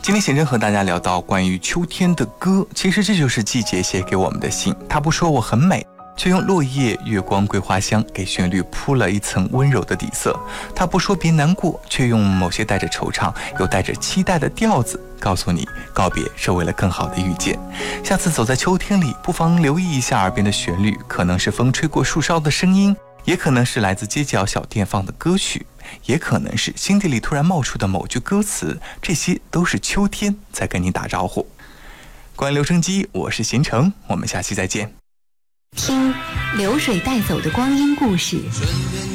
今天贤真和大家聊到关于秋天的歌，其实这就是季节写给我们的信。它不说我很美，却用落叶、月光、桂花香给旋律铺了一层温柔的底色。它不说别难过，却用某些带着惆怅又带着期待的调子告诉你，告别是为了更好的遇见。下次走在秋天里，不妨留意一下耳边的旋律，可能是风吹过树梢的声音，也可能是来自街角小店放的歌曲，也可能是心底里突然冒出的某句歌词，这些都是秋天在跟你打招呼。关于留声机，我是贤成，我们下期再见。 听流水带走的光阴故事。